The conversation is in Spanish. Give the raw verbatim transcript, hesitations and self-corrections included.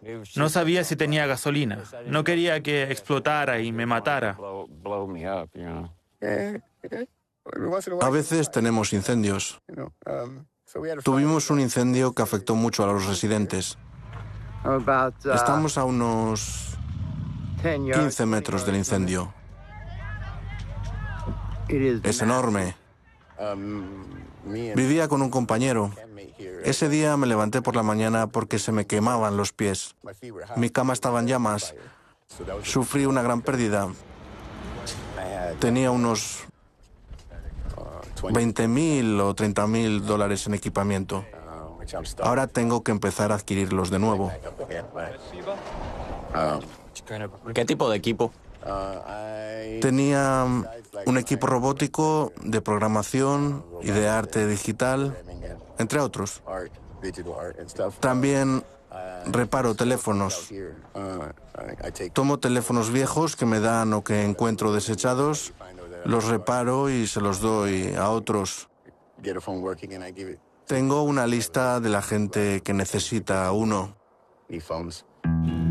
No sabía si tenía gasolina. No quería que explotara y me matara. A veces tenemos incendios. Tuvimos un incendio que afectó mucho a los residentes. Estamos a unos quince metros del incendio. Es enorme. Vivía con un compañero. Ese día me levanté por la mañana porque se me quemaban los pies. Mi cama estaba en llamas. Sufrí una gran pérdida. Tenía unos veinte mil o treinta mil dólares en equipamiento. Ahora tengo que empezar a adquirirlos de nuevo. ¿Qué tipo de equipo? Tenía un equipo robótico de programación y de arte digital, entre otros. También reparo teléfonos. Tomo teléfonos viejos que me dan o que encuentro desechados, los reparo y se los doy a otros. Tengo una lista de la gente que necesita uno.